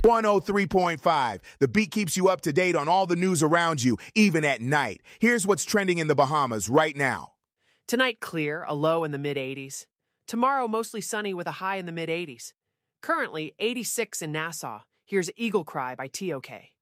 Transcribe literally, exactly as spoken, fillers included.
one oh three point five. The Beat keeps you up to date on all the news around you, even at night. Here's what's trending in the Bahamas right now. Tonight, clear, a low in the mid eighties. Tomorrow, mostly sunny with a high in the mid eighties. Currently, eighty-six in Nassau. Here's Eagle Cry by T O K.